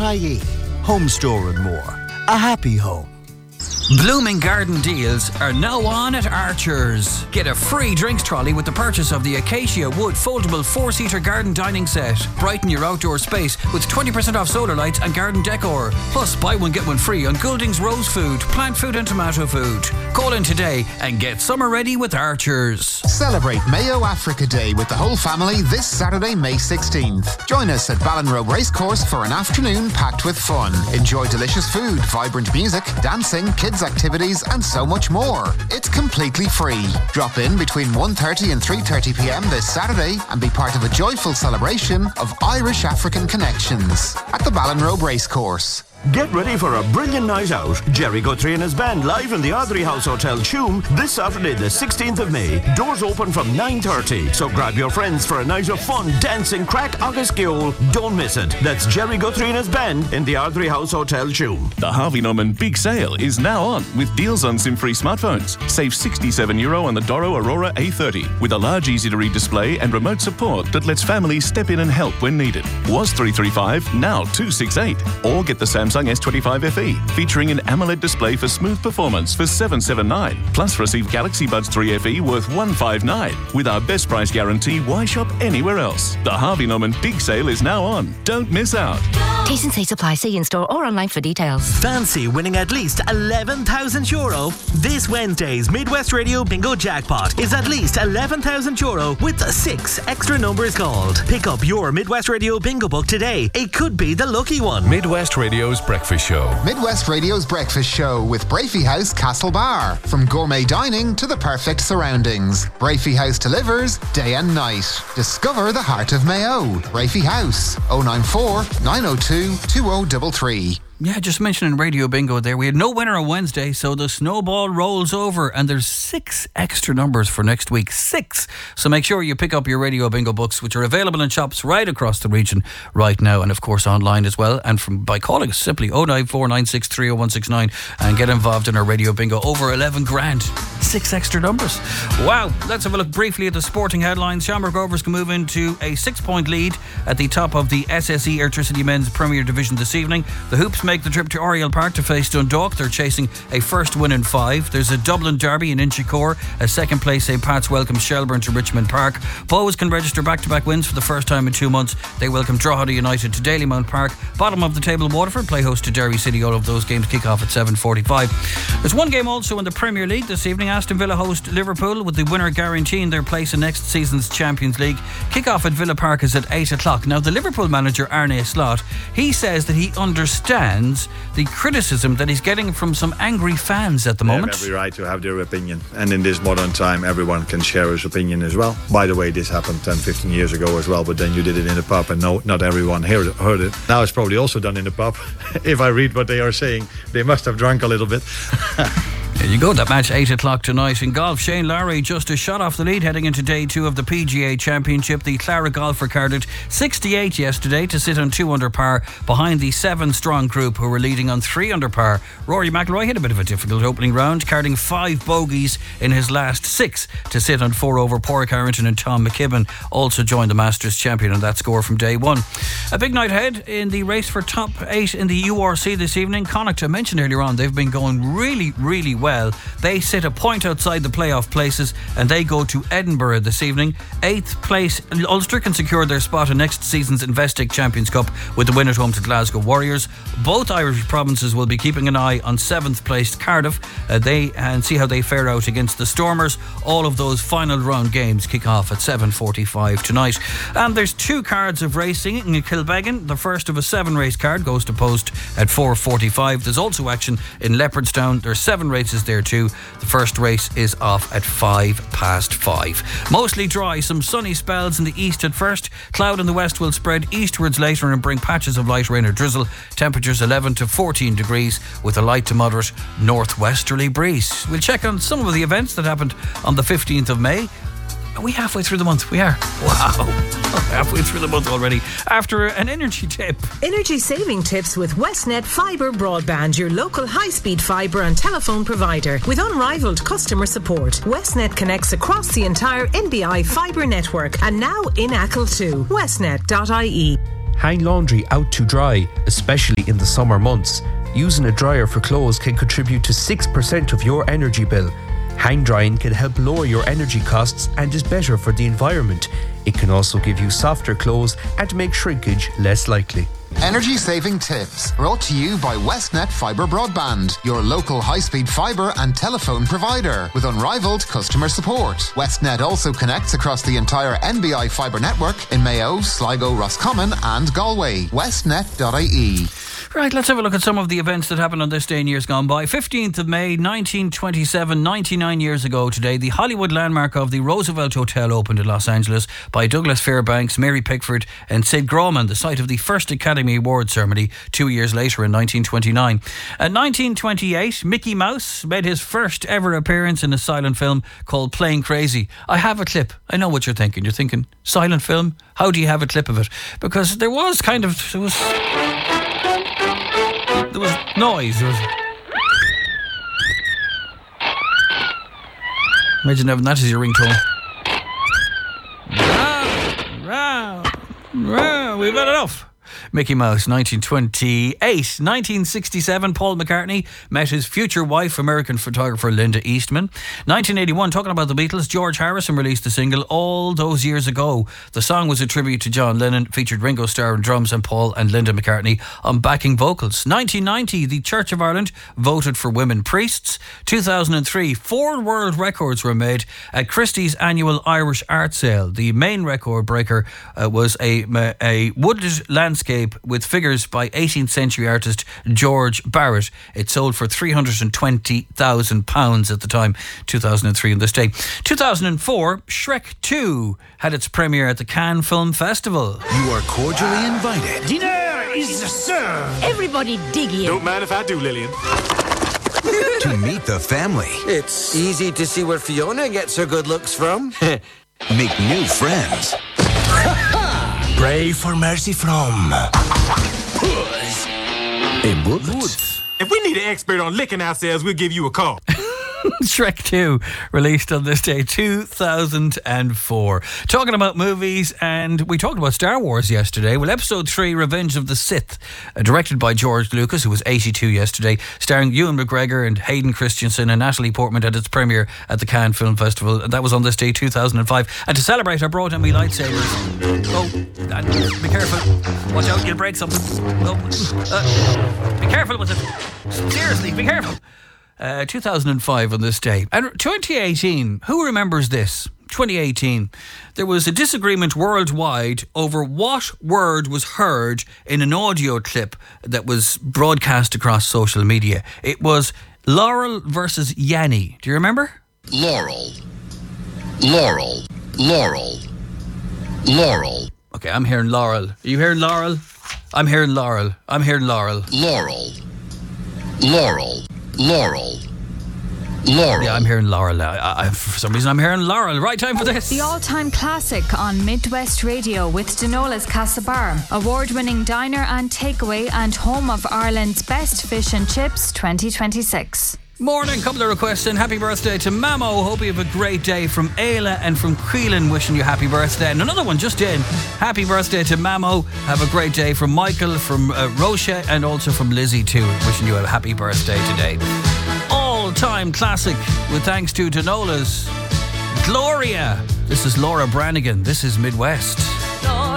Westnet.ie. Home store and more. A happy home. Blooming Garden deals are now on at Archer's. Get a free drinks trolley with the purchase of the Acacia Wood foldable 4-seater garden dining set. Brighten your outdoor space with 20% off solar lights and garden decor. Plus, buy one get one free on Goulding's Rose Food, plant food and tomato food. Call in today and get summer ready with Archer's. Celebrate Mayo Africa Day with the whole family this Saturday, May 16th. Join us at Ballinrobe Racecourse for an afternoon packed with fun. Enjoy delicious food, vibrant music, dancing, kids activities and so much more. It's completely free. Drop in between 1:30 and 3:30pm this Saturday and be part of a joyful celebration of Irish African connections at the Ballinrobe Racecourse. Get ready for a brilliant night out. Jerry Guthrie and his band live in the Ardrey House Hotel, Tuam, this Saturday the 16th of May. Doors open from 9:30, so grab your friends for a night of fun, dancing, crack, agus giol. Don't miss it. That's Jerry Guthrie and his band in the Ardrey House Hotel, Tuam. The Harvey Norman Big Sale is now on with deals on SIM-free smartphones. Save €67 on the Doro Aurora A30 with a large easy-to-read display and remote support that lets families step in and help when needed. Was $335, now $268. Or get the Samsung S25 FE featuring an AMOLED display for smooth performance for $779. Plus receive Galaxy Buds 3 FE worth $159. With our best price guarantee, why shop anywhere else? The Harvey Norman Big Sale is now on. Don't miss out. T's and C's apply. See in-store or online for details. Fancy winning at least €11,000? This Wednesday's Midwest Radio Bingo Jackpot is at least €11,000 with 6 extra numbers called. Pick up your Midwest Radio Bingo book today. It could be the lucky one. Midwest Radio's Breakfast Show. Midwest Radio's Breakfast Show with Brafey House Castle Bar. From gourmet dining to the perfect surroundings, Brafey House delivers day and night. Discover the heart of Mayo. Brafey House, 094 902 2033. Yeah, just mentioning Radio Bingo there. We had no winner on Wednesday, so the snowball rolls over and there's 6 extra numbers for next week. 6! So make sure you pick up your Radio Bingo books, which are available in shops right across the region right now and of course online as well. And by calling us simply 09496300169 and get involved in our Radio Bingo. Over 11 grand. 6 extra numbers. Wow. Let's have a look briefly at the sporting headlines. Shamrock Rovers can move into a 6-point lead at the top of the SSE Airtricity Men's Premier Division this evening. The Hoops make the trip to Oriel Park to face Dundalk. They're chasing a first win in 5. There's a Dublin derby in Inchicore. A second place St. Pat's welcomes Shelburne to Richmond Park. Bows can register back-to-back wins for the first time in 2 months. They welcome Drogheda United to Dalymount Park. Bottom of the table Waterford play host to Derry City. All of those games kick off at 7:45. There's one game also in the Premier League this evening. Aston Villa host Liverpool with the winner guaranteeing their place in next season's Champions League. Kick-off at Villa Park is at 8 o'clock. Now the Liverpool manager Arne Slot, he says that he understands the criticism that he's getting from some angry fans at the moment. They have every right to have their opinion, and in this modern time everyone can share his opinion as well. By the way, this happened 10-15 years ago as well, but then you did it in a pub and not everyone heard it. Now it's probably also done in a pub. If I read what they are saying, they must have drunk a little bit. There you go, that match 8 o'clock tonight. In golf, Shane Lowry just a shot off the lead heading into day 2 of the PGA Championship. The Clara golf recorded 68 yesterday to sit on 2 under par behind the 7-strong group who were leading on 3 under par. Rory McIlroy had a bit of a difficult opening round, carding 5 bogeys in his last 6 to sit on 4 over. Pádraig Harrington and Tom McKibben also joined the Masters champion on that score from day 1. A big night ahead in the race for top 8 in the URC this evening. Connacht, I mentioned earlier on, they've been going really, really well. They sit a point outside the playoff places and they go to Edinburgh this evening. 8th place, Ulster can secure their spot in next season's Investec Champions Cup with the win at home to Glasgow Warriors. Both Irish provinces will be keeping an eye on 7th placed Cardiff and see how they fare out against the Stormers. All of those final round games kick off at 7:45 tonight. And there's 2 cards of racing in Kilbeggan. The first of a 7-race card goes to post at 4:45. There's also action in Leopardstown. There's 7 races there too. The first race is off at 5:05. Mostly dry, some sunny spells in the east at first. Cloud in the west will spread eastwards later and bring patches of light rain or drizzle. Temperatures 11 to 14 degrees with a light to moderate northwesterly breeze. We'll check on some of the events that happened on the 15th of May. Are we halfway through the month? We are. Wow. Halfway through the month already. After an energy tip. Energy saving tips with Westnet Fibre Broadband, your local high-speed fibre and telephone provider. With unrivaled customer support, Westnet connects across the entire NBI fibre network and now in Achill too. Westnet.ie. Hang laundry out to dry, especially in the summer months. Using a dryer for clothes can contribute to 6% of your energy bill. Hang drying can help lower your energy costs and is better for the environment. It can also give you softer clothes and make shrinkage less likely. Energy saving tips brought to you by Westnet Fibre Broadband, your local high-speed fibre and telephone provider with unrivaled customer support. Westnet also connects across the entire NBI fibre network in Mayo, Sligo, Roscommon and Galway. Westnet.ie. Right, let's have a look at some of the events that happened on this day in years gone by. 15th of May 1927, 99 years ago today, the Hollywood landmark of the Roosevelt Hotel opened in Los Angeles by Douglas Fairbanks, Mary Pickford and Sid Grauman, the site of the first Academy Award ceremony 2 years later in 1929. In 1928, Mickey Mouse made his first ever appearance in a silent film called Playing Crazy. I have a clip. I know what you're thinking. You're thinking, silent film? How do you have a clip of it? Because there was noise. Imagine having that as your ringtone. We've had enough. Mickey Mouse, 1928. 1967, Paul McCartney met his future wife, American photographer Linda Eastman. 1981, talking about the Beatles, George Harrison released the single All Those Years Ago. The song was a tribute to John Lennon, featured Ringo Starr on drums and Paul and Linda McCartney on backing vocals. 1990, the Church of Ireland voted for women priests. 2003, 4 world records were made at Christie's annual Irish art sale. The main record breaker was a wooded landscape with figures by 18th century artist George Barrett. It sold for £320,000 at the time, 2003 in this day. 2004, Shrek 2 had its premiere at the Cannes Film Festival. You are cordially invited. Dinner is served. Everybody dig in. Don't mind if I do, Lillian. To meet the family. It's easy to see where Fiona gets her good looks from. Make new friends. Pray for mercy from Woods. If we need an expert on licking ourselves, we'll give you a call. Shrek 2, released on this day, 2004. Talking about movies, and we talked about Star Wars yesterday. Well, Episode 3, Revenge of the Sith, directed by George Lucas, who was 82 yesterday, starring Ewan McGregor and Hayden Christensen and Natalie Portman at its premiere at the Cannes Film Festival. That was on this day, 2005. And to celebrate, I brought in my lightsabers. Oh, be careful. Watch out, you'll break something. Be careful with it. Seriously, be careful. 2005 on this day. And 2018, who remembers this? 2018, there was a disagreement worldwide over what word was heard in an audio clip that was broadcast across social media. It was Laurel versus Yanny. Do you remember? Laurel. Laurel. Laurel. Laurel. Okay, I'm hearing Laurel. Are you hearing Laurel? I'm hearing Laurel. I'm hearing Laurel. Laurel. Laurel. Laurel. Laurel. Yeah, I'm hearing Laurel. For some reason, I'm hearing Laurel. Right time for this. The all-time classic on Midwest Radio with Dinola's Castlebar, award-winning diner and takeaway and home of Ireland's best fish and chips 2026. Morning, couple of requests in. Happy birthday to Mamo. Hope you have a great day from Ayla and from Queelan, wishing you happy birthday. And another one just in. Happy birthday to Mamo. Have a great day from Michael, from Rocha, and also from Lizzie too, wishing you a happy birthday today. All-time classic with thanks to Dinola's Gloria. This is Laura Branigan. This is Midwest.